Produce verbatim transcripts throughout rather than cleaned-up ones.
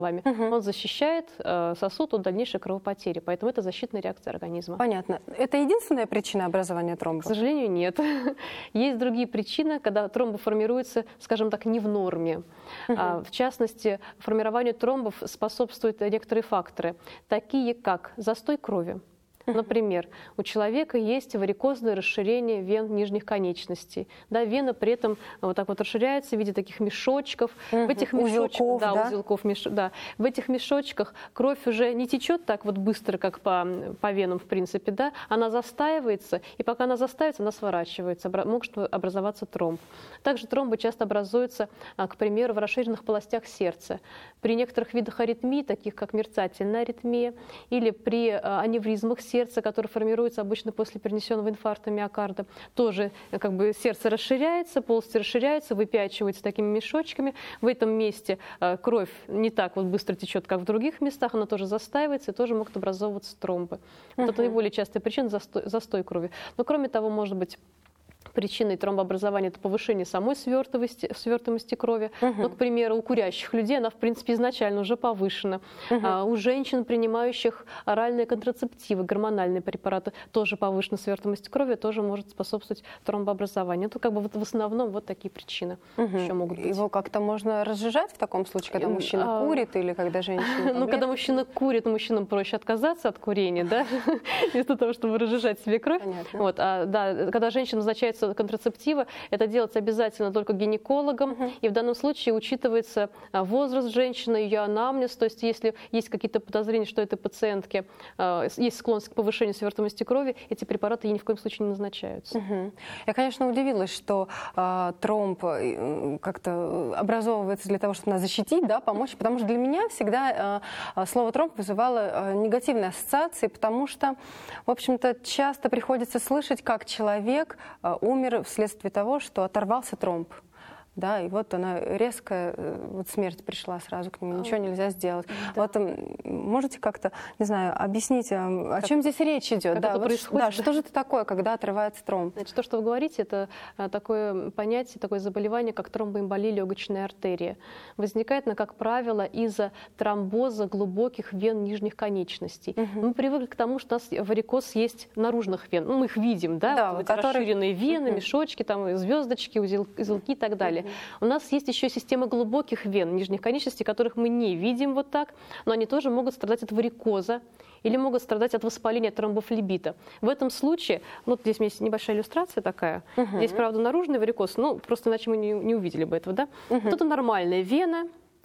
вами, угу. он защищает э, сосуд от дальнейшей кровопотери. Поэтому это защитная реакция организма. Понятно. Это единственная причина образования тромба? К сожалению, нет. Есть другие причины, когда тромбы формируются, скажем так, не в норме. Угу. А, в частности, формированию тромбов способствуют некоторые факторы, такие как застой крови. Например, у человека есть варикозное расширение вен нижних конечностей. Да, вена при этом вот так вот расширяется в виде таких мешочков. Угу. В этих мешочках, узелков, да, да? узелков, меш, да. В этих мешочках кровь уже не течет так вот быстро, как по, по венам, в принципе, да. Она застаивается, и пока она застаивается, она сворачивается, может образоваться тромб. Также тромбы часто образуются, к примеру, в расширенных полостях сердца. При некоторых видах аритмий, таких как мерцательная аритмия, или при аневризмах сердца, которые формируются обычно после перенесенного инфаркта миокарда, тоже как бы сердце расширяется, полости расширяются, выпячиваются такими мешочками. В этом месте кровь не так вот быстро течет, как в других местах, она тоже застаивается, и тоже могут образовываться тромбы. Вот uh-huh. это наиболее частая причина застой, застой крови. Но кроме того, может быть причиной тромбообразования это повышение самой свертывости, свертываемости крови. Uh-huh. Ну, к примеру, у курящих людей она, в принципе, изначально уже повышена. Uh-huh. А у женщин, принимающих оральные контрацептивы, гормональные препараты, тоже повышена свертываемость крови, тоже может способствовать тромбообразованию. Это как бы вот в основном вот такие причины uh-huh. еще могут быть. Его как-то можно разжижать в таком случае, когда мужчина а... курит или когда женщина... Ну, когда мужчина курит, мужчинам проще отказаться от курения, да, вместо того, чтобы разжижать себе кровь. Вот, а, да, когда женщина назначается контрацептива, это делается обязательно только гинекологом, uh-huh. и в данном случае учитывается возраст женщины, ее анамнез, то есть если есть какие-то подозрения, что этой пациентке э, есть склонность к повышению свертываемости крови, эти препараты ей ни в коем случае не назначаются. Uh-huh. Я, конечно, удивилась, что э, тромб э, как-то образовывается для того, чтобы нас защитить, да, помочь, потому что для меня всегда э, слово тромб вызывало э, негативные ассоциации, потому что, в общем-то, часто приходится слышать, как человек э, умер вследствие того, что оторвался тромб. Да, и вот она резкая, вот смерть пришла сразу к нему, ничего нельзя сделать. Да. Вот можете как-то, не знаю, объяснить, о как, чем здесь речь идет? Как да, это вот, происходит? Да, что же это такое, когда отрывается тромб? Значит, то, что вы говорите, это такое понятие, такое заболевание, как тромбоэмболия легочной артерии. Возникает она, как правило, из-за тромбоза глубоких вен нижних конечностей. Угу. Мы привыкли к тому, что у нас варикоз есть наружных вен. Ну, мы их видим, да, да вот которые... расширенные вены, угу. мешочки, там, звездочки, узелки и так далее. У нас есть еще система глубоких вен нижних конечностей, которых мы не видим вот так, но они тоже могут страдать от варикоза или могут страдать от воспаления тромбофлебита. В этом случае, вот здесь у меня есть небольшая иллюстрация такая, uh-huh. здесь, правда, наружный варикоз, ну, просто иначе мы не, не увидели бы этого, да? Uh-huh. Вот это нормальная вена,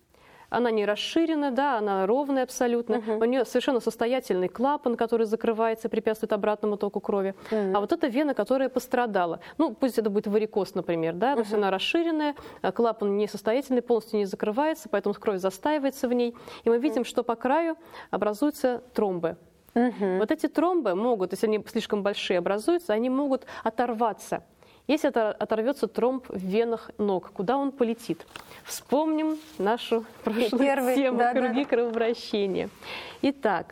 она не расширена, да, она ровная абсолютно. Uh-huh. У нее совершенно состоятельный клапан, который закрывается, препятствует обратному току крови. Uh-huh. А вот эта вена, которая пострадала, ну, пусть это будет варикоз, например, да, uh-huh. то есть она расширенная, клапан несостоятельный, полностью не закрывается, поэтому кровь застаивается в ней. И мы видим, uh-huh. что по краю образуются тромбы. Uh-huh. Вот эти тромбы могут, если они слишком большие образуются, они могут оторваться. Если это оторвется тромб в венах ног, куда он полетит? Вспомним нашу прошлую Первый, тему да, круги да. кровообращения. Итак,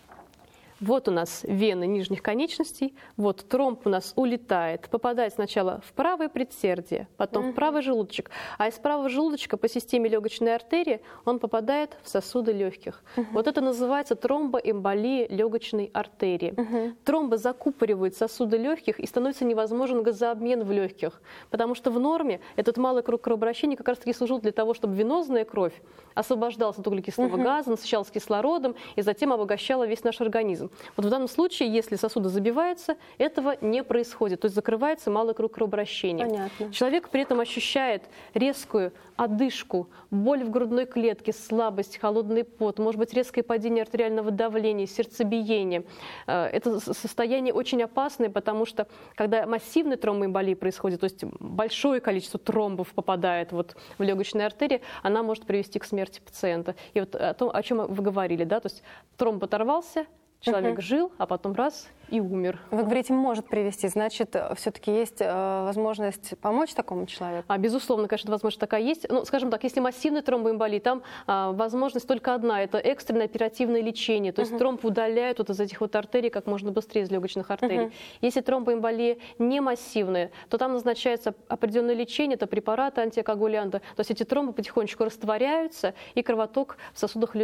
вот у нас вены нижних конечностей, вот тромб у нас улетает, попадает сначала в правое предсердие, потом uh-huh. в правый желудочек, а из правого желудочка по системе легочной артерии он попадает в сосуды легких. Uh-huh. Вот это называется тромбоэмболия легочной артерии. Uh-huh. Тромбы закупоривают сосуды легких и становится невозможен газообмен в легких, потому что в норме этот малый круг кровообращения как раз-таки служил для того, чтобы венозная кровь освобождалась от углекислого uh-huh. газа, насыщалась кислородом и затем обогащала весь наш организм. Вот в данном случае, если сосуды забиваются, этого не происходит. То есть закрывается малый круг кровообращения. Понятно. Человек при этом ощущает резкую одышку, боль в грудной клетке, слабость, холодный пот, может быть, резкое падение артериального давления, сердцебиение. Это состояние очень опасное, потому что когда массивная тромбоэмболия происходит, то есть большое количество тромбов попадает вот в легочные артерии, она может привести к смерти пациента. И вот о том, о чем вы говорили, да, то есть тромб оторвался, Человек Мгм. жил, а потом раз и умер. Вы говорите, может привести, значит, все-таки есть э, возможность помочь такому человеку? А, безусловно, конечно, возможность такая есть. Ну, скажем так, если массивный тромбоэмболия, там а, возможность только одна – это экстренное оперативное лечение. То есть Мгм. тромб удаляют вот из этих вот артерий как можно быстрее, из легочных артерий. Мгм. Если тромбоэмболия не массивная, то там назначается определенное лечение, это препараты антикоагулянты. То есть эти тромбы потихонечку растворяются, и кровоток в сосудах